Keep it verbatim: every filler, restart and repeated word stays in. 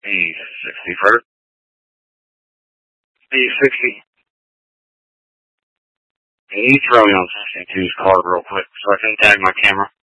E sixty first. E sixty. Can you throw me on sixty-two's card real quick so I can tag my camera?